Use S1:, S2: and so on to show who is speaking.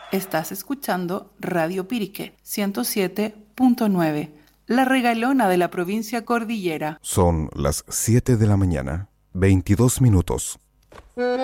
S1: Estás escuchando Radio Pirique 107.9, la regalona de la provincia cordillera.
S2: Son las 7 de la mañana, 22 minutos.